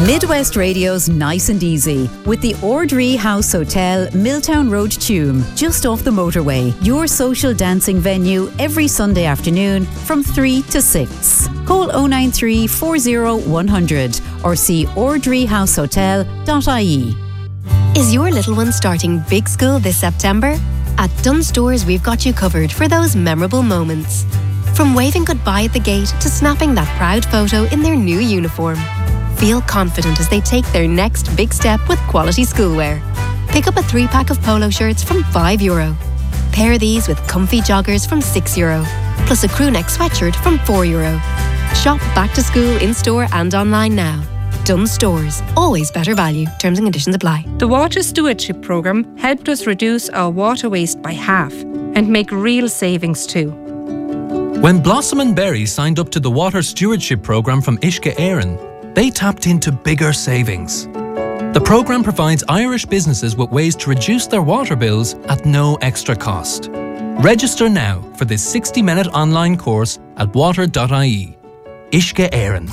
Midwest Radio's Nice and Easy with the Ordree House Hotel, Milltown Road, Tuam, just off the motorway. Your social dancing venue every Sunday afternoon from 3 to 6. Call 093 40 100 or see ordreehousehotel.ie. Is your little one starting big school this September? At Dunnes Stores, we've got you covered for those memorable moments. From waving goodbye at the gate to snapping that proud photo in their new uniform. Feel confident as they take their next big step with quality schoolwear. Pick up a 3-pack of polo shirts from €5. Pair these with comfy joggers from €6, plus a crew neck sweatshirt from €4. Shop back to school in-store and online now. Dunnes Stores. Always better value. Terms and conditions apply. The Water Stewardship Programme helped us reduce our water waste by half and make real savings too. When Blossom and Berry signed up to the Water Stewardship Programme from Uisce Éireann, they tapped into bigger savings. The programme provides Irish businesses with ways to reduce their water bills at no extra cost. Register now for this 60-minute online course at water.ie. Uisce Éireann.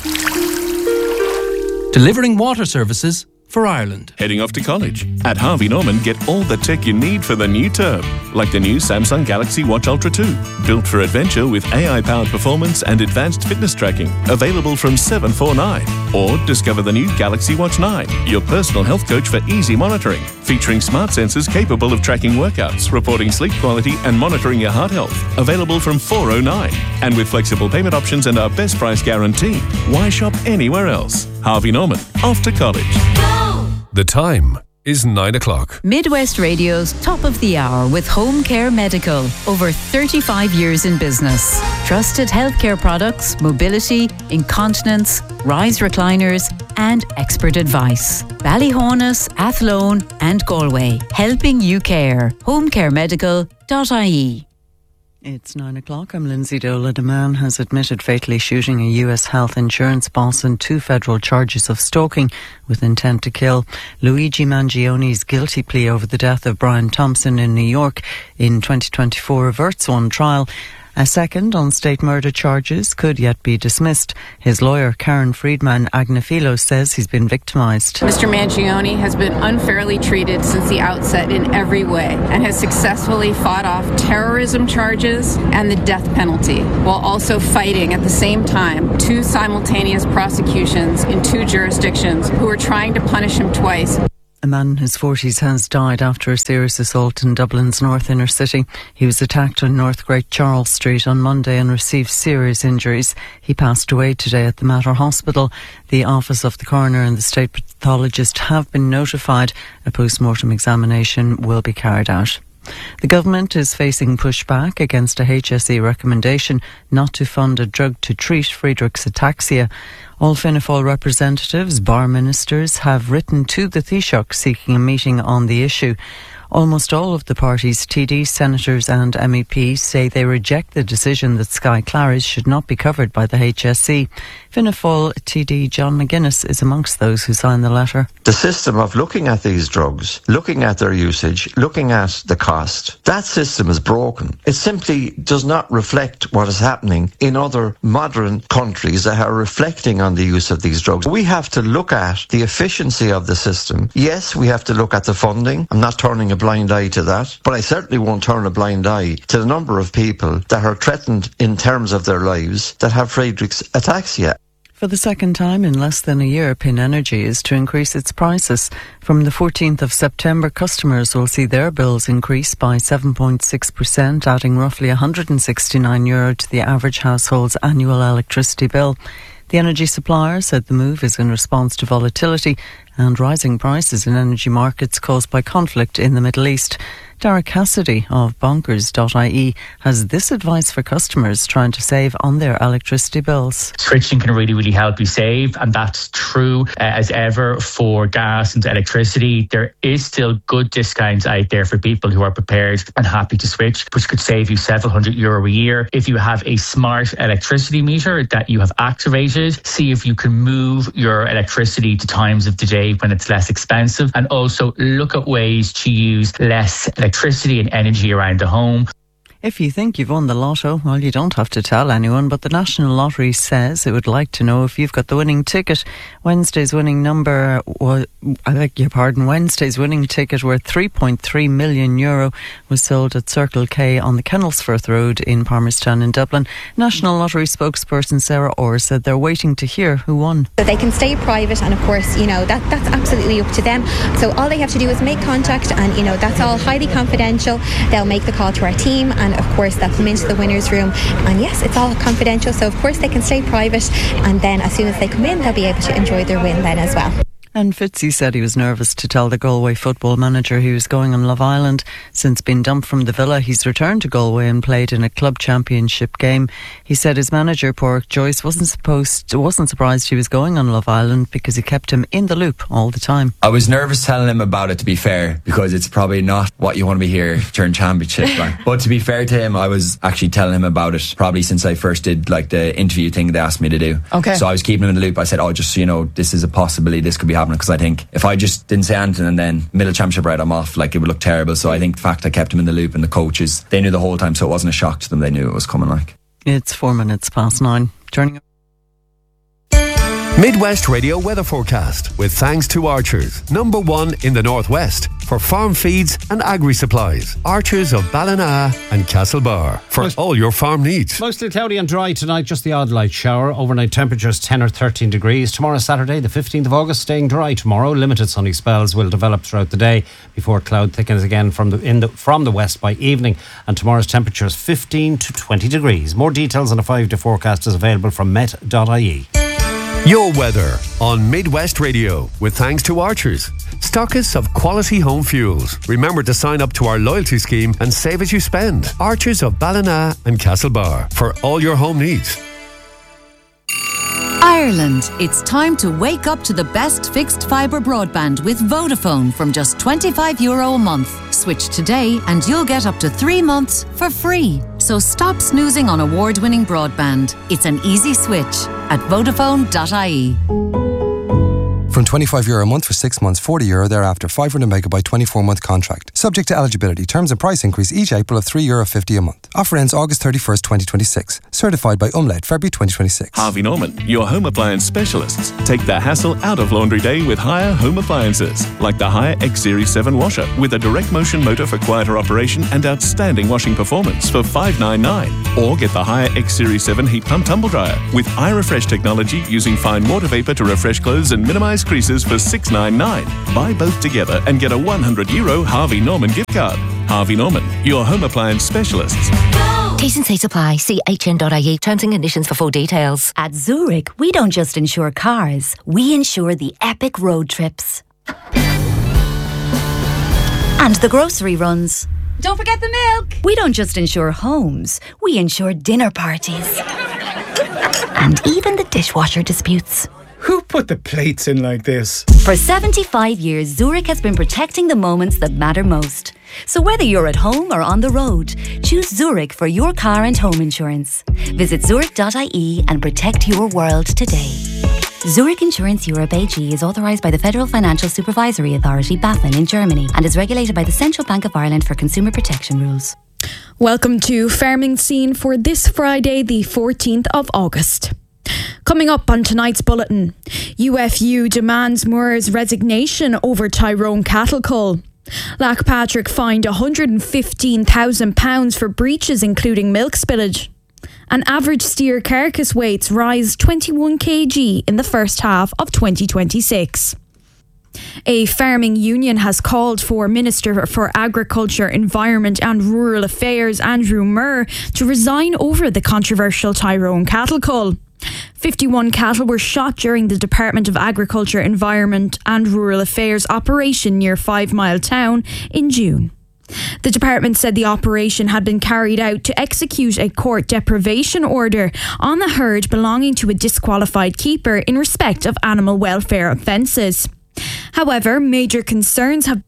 Delivering water services for Ireland. Heading off to college? At Harvey Norman, get all the tech you need for the new term, like the new Samsung Galaxy Watch Ultra 2, built for adventure with AI-powered performance and advanced fitness tracking, available from $749. Or discover the new Galaxy Watch 9, your personal health coach for easy monitoring, featuring smart sensors capable of tracking workouts, reporting sleep quality and monitoring your heart health, available from $409. And with flexible payment options and our best price guarantee, why shop anywhere else? Harvey Norman, off to college. The time is 9 o'clock. Midwest Radio's Top of the Hour with Home Care Medical. Over 35 years in business. Trusted healthcare products, mobility, incontinence, rise recliners and expert advice. Ballyhonus, Athlone and Galway. Helping you care. homecaremedical.ie. It's 9 o'clock. I'm Lindsay Dolan. A man has admitted fatally shooting a US health insurance boss and 2 federal charges of stalking with intent to kill. Luigi Mangioni's guilty plea over the death of Brian Thompson in New York in 2024 averts one trial. A second on state murder charges could yet be dismissed. His lawyer, Karen Friedman Agnafilos, says he's been victimised. Mr. Mangione has been unfairly treated since the outset in every way and has successfully fought off terrorism charges and the death penalty, while also fighting at the same time 2 simultaneous prosecutions in 2 jurisdictions who are trying to punish him twice. A man in his 40s has died after a serious assault in Dublin's north inner city. He was attacked on North Great Charles Street on Monday and received serious injuries. He passed away today at the Mater Hospital. The Office of the Coroner and the State Pathologist have been notified. A post-mortem examination will be carried out. The government is facing pushback against a HSE recommendation not to fund a drug to treat Friedreich's ataxia. All Fianna Fáil representatives, bar ministers, have written to the Taoiseach seeking a meeting on the issue. Almost all of the party's TDs, senators and MEPs say they reject the decision that Sky Claris should not be covered by the HSE. Fianna Fáil TD John McGuinness is amongst those who signed the letter. The system of looking at these drugs, looking at their usage, looking at the cost, that system is broken. It simply does not reflect what is happening in other modern countries that are reflecting on the use of these drugs. We have to look at the efficiency of the system. Yes, we have to look at the funding. I'm not turning a blind eye to that, but I certainly won't turn a blind eye to the number of people that are threatened in terms of their lives that have Friedreich's ataxia. For the second time in less than a year, Pin Energy is to increase its prices. From the 14th of September, customers will see their bills increase by 7.6%, adding roughly €169 to the average household's annual electricity bill. The energy supplier said the move is in response to volatility and rising prices in energy markets caused by conflict in the Middle East. Derek Cassidy of bonkers.ie has this advice for customers trying to save on their electricity bills. Switching can really help you save, and that's true as ever for gas and electricity. There is still good discounts out there for people who are prepared and happy to switch, which could save you several €100 a year. If you have a smart electricity meter that you have activated, see if you can move your electricity to times of the day when it's less expensive, and also look at ways to use less electricity and energy around the home. If you think you've won the lotto, well, you don't have to tell anyone, but the National Lottery says it would like to know if you've got the winning ticket. Wednesday's winning ticket worth €3.3 million was sold at Circle K on the Kennelsforth Road in Palmerstown in Dublin. National Lottery spokesperson Sarah Orr said they're waiting to hear who won. So they can stay private, and of course, that's absolutely up to them. So all they have to do is make contact, and that's all highly confidential. They'll make the call to our team, and of course they'll come into the winner's room, and yes, it's all confidential, so of course they can stay private, and then as soon as they come in, they'll be able to enjoy their win then as well. And Fitzy said he was nervous to tell the Galway football manager he was going on Love Island. Since being dumped from the Villa, he's returned to Galway and played in a club championship game. He said his manager, Pádraic Joyce, wasn't surprised he was going on Love Island because he kept him in the loop all the time. I was nervous telling him about it, to be fair, because it's probably not what you want to be here during championship. But to be fair to him, I was actually telling him about it probably since I first did the interview thing they asked me to do. Okay. So I was keeping him in the loop. I said, just this is a possibility, this could be happening, because I think if I just didn't say anything and then middle championship I'm off, it would look terrible. So I think the fact I kept him in the loop, and the coaches, they knew the whole time, so it wasn't a shock to them. They knew it was coming. It's 9:04. Turning up. Midwest Radio weather forecast with thanks to Archers, #1 in the Northwest for farm feeds and agri-supplies. Archers of Ballina and Castlebar for all your farm needs. Mostly cloudy and dry tonight, just the odd light shower. Overnight temperatures 10 or 13 degrees. Tomorrow, Saturday, the 15th of August, staying dry tomorrow. Limited sunny spells will develop throughout the day before cloud thickens again from the west by evening. And tomorrow's temperatures 15 to 20 degrees. More details on a 5-day forecast is available from met.ie. Your weather on Midwest Radio with thanks to Archers, stockists of quality home fuels. Remember to sign up to our loyalty scheme and save as you spend. Archers of Ballina and Castlebar for all your home needs. Ireland, it's time to wake up to the best fixed fibre broadband with Vodafone from just €25 a month. Switch today and you'll get up to 3 months for free. So stop snoozing on award-winning broadband. It's an easy switch at Vodafone.ie. From €25 a month for 6 months, €40 thereafter, 500 megabyte 24-month contract. Subject to eligibility. Terms and price increase each April of €3.50 a month. Offer ends August 31st, 2026. Certified by Umlaut, February 2026. Harvey Norman, your home appliance specialists. Take the hassle out of laundry day with Haier home appliances. Like the Haier X Series 7 washer with a direct motion motor for quieter operation and outstanding washing performance for $599. Or get the Haier X Series 7 heat pump tumble dryer with iRefresh technology using fine water vapor to refresh clothes and minimize creases for $699. Buy both together and get a €100 Harvey Norman gift card. Harvey Norman, your home appliance specialists. T&C Supply. See hn.ie. Terms and conditions for full details. At Zurich, we don't just insure cars, we insure the epic road trips. And the grocery runs. Don't forget the milk. We don't just insure homes, we insure dinner parties. And even the dishwasher disputes. Who put the plates in like this? For 75 years, Zurich has been protecting the moments that matter most. So whether you're at home or on the road, choose Zurich for your car and home insurance. Visit zurich.ie and protect your world today. Zurich Insurance Europe AG is authorised by the Federal Financial Supervisory Authority, BaFin, in Germany and is regulated by the Central Bank of Ireland for consumer protection rules. Welcome to Farming Scene for this Friday, the 14th of August. Coming up on tonight's bulletin, UFU demands Moore's resignation over Tyrone cattle cull. Lackpatrick fined £115,000 for breaches including milk spillage. And average steer carcass weights rise 21 kg in the first half of 2026. A farming union has called for Minister for Agriculture, Environment and Rural Affairs Andrew Murr to resign over the controversial Tyrone cattle cull. 51 cattle were shot during the Department of Agriculture, Environment and Rural Affairs operation near 5 Mile Town in June. The department said the operation had been carried out to execute a court deprivation order on the herd belonging to a disqualified keeper in respect of animal welfare offences. However, major concerns have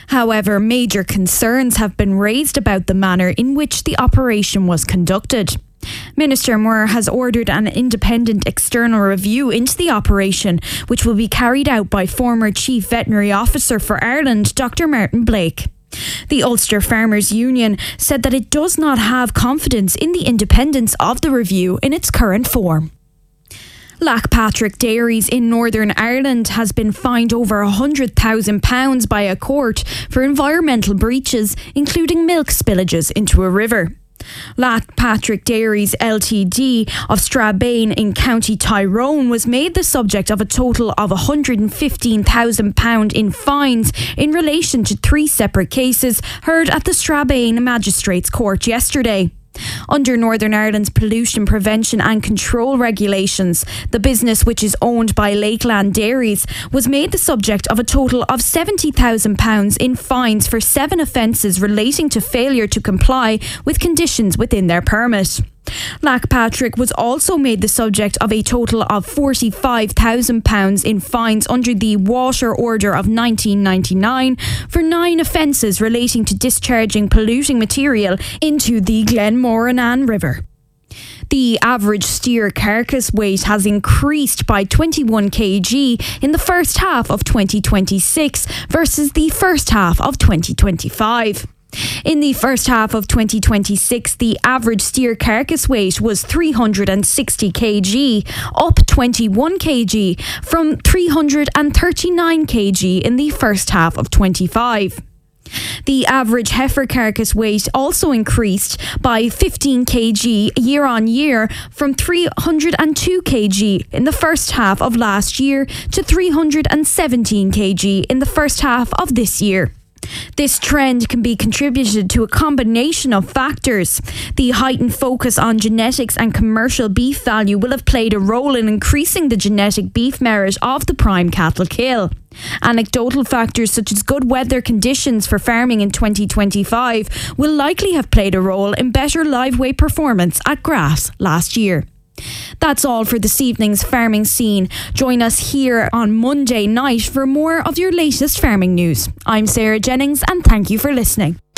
been raised about the manner in which the operation was conducted. Minister Moore has ordered an independent external review into the operation, which will be carried out by former Chief Veterinary Officer for Ireland, Dr. Martin Blake. The Ulster Farmers Union said that it does not have confidence in the independence of the review in its current form. Lackpatrick Dairies in Northern Ireland has been fined over £100,000 by a court for environmental breaches, including milk spillages into a river. Lackpatrick Dairies Ltd of Strabane in County Tyrone was made the subject of a total of £115,000 in fines in relation to 3 separate cases heard at the Strabane Magistrates Court yesterday. Under Northern Ireland's pollution prevention and control regulations, the business, which is owned by Lakeland Dairies, was made the subject of a total of £70,000 in fines for 7 offences relating to failure to comply with conditions within their permit. Lackpatrick was also made the subject of a total of £45,000 in fines under the Water Order of 1999 for 9 offences relating to discharging polluting material into the Glenmorannan River. The average steer carcass weight has increased by 21 kg in the first half of 2026 versus the first half of 2025. In the first half of 2026, the average steer carcass weight was 360 kg, up 21 kg from 339 kg in the first half of 25. The average heifer carcass weight also increased by 15 kg year on year from 302 kg in the first half of last year to 317 kg in the first half of this year. This trend can be contributed to a combination of factors. The heightened focus on genetics and commercial beef value will have played a role in increasing the genetic beef merit of the prime cattle kill. Anecdotal factors such as good weather conditions for farming in 2025 will likely have played a role in better live weight performance at grass last year. That's all for this evening's Farming Scene. Join us here on Monday night for more of your latest farming news. I'm Sarah Jennings and thank you for listening.